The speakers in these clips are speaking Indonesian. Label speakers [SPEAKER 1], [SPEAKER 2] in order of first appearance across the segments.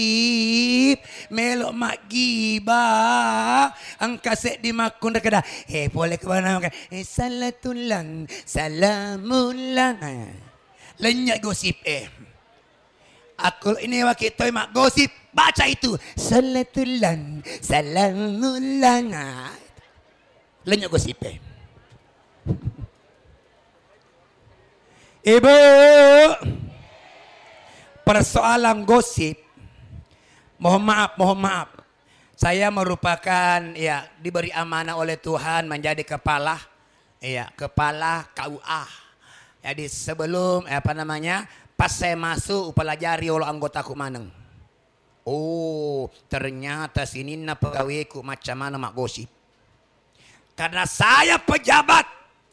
[SPEAKER 1] melok mak giba ang kasek di makun kada boleh ke mana makan salatulang salamulang lenyak gosip aku ini wakil toy mak gosip baca itu salatulang salamulang lenyak gosip Ibu, persoalan gosip, mohon maaf. Saya merupakan diberi amanah oleh Tuhan menjadi kepala KUA. Jadi sebelum pas saya masuk pelajari oleh anggotaku maneng. Oh, ternyata sini na pegawaiku macam mana mak gosip. Karena saya pejabat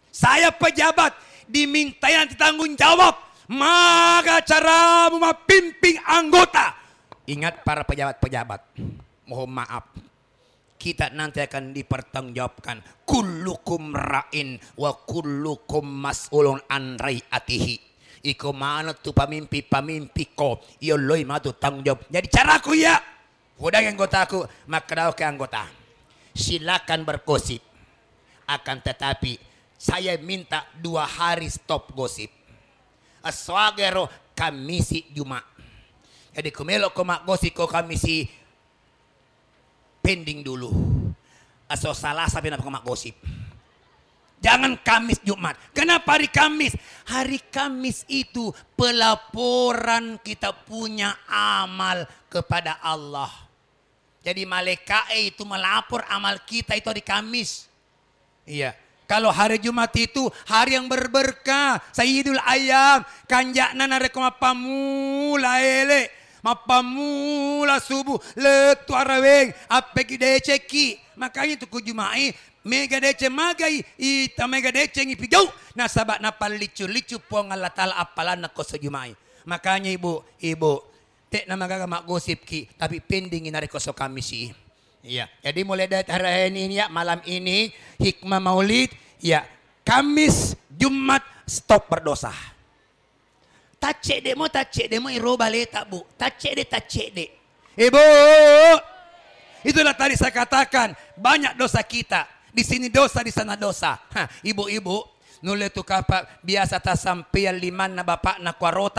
[SPEAKER 1] diminta nanti tanggung jawab. Maka cara memimpin anggota. Ingat para pejabat-pejabat. Mohon maaf. Kita nanti akan dipertanggungjawabkan. Kullukum ra'in wa kullukum mas'ulun an rai'atihi. Iko mana tu pamimpi ko. Iyo loy matu tanggung jawab. Jadi caraku Hudang anggotaku. Maka daw ke anggota. Silakan bergosip. Akan tetapi saya minta 2 hari stop gosip. Aswagero Kamisi Jumat. Jadi kumelok ko mak gosip ko Kamisi pending dulu. Aso salah sampai nak mak gosip. Jangan Kamis Jumat. Kenapa hari Kamis? Hari Kamis itu pelaporan kita punya amal kepada Allah. Jadi malaikat itu melapor amal kita itu hari Kamis. Iya. Kalau hari Jumat itu hari yang berberkah. Sayyidul ayam. Kanjakna nareko mapamula ele. Mapamula subuh. Letu araweng. Apeki deceki. Makanya itu kujumai. Mega dece magai. Ita mega dece ngipijau. Nasabak napal licu-licu po Allah ta'ala apalan na ko sejumai. Makanya ibu. Tek nama mak gosip ki. Tapi pendingin nareko so kami sih. Ya, jadi mulai dari hari ini malam ini hikmah maulid Kamis Jumat stop berdosa. Tacek demo iro baleta bu. Tacek de. Ibu, itulah tadi saya katakan banyak dosa kita. Di sini dosa, di sana dosa. Ibu-ibu, nulis tu kapak biasa tak sampai 5 na bapak na kuarota.